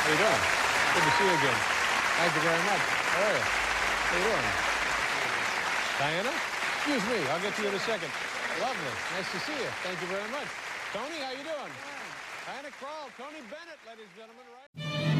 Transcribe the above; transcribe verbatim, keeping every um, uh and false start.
How you doing? Good to see you again. Thank you very much. How are you? How you doing? Diana? Excuse me. I'll get to you in a second. Lovely. Nice to see you. Thank you very much. Tony, how you doing? Diana Krall, Tony Bennett, ladies and gentlemen, right?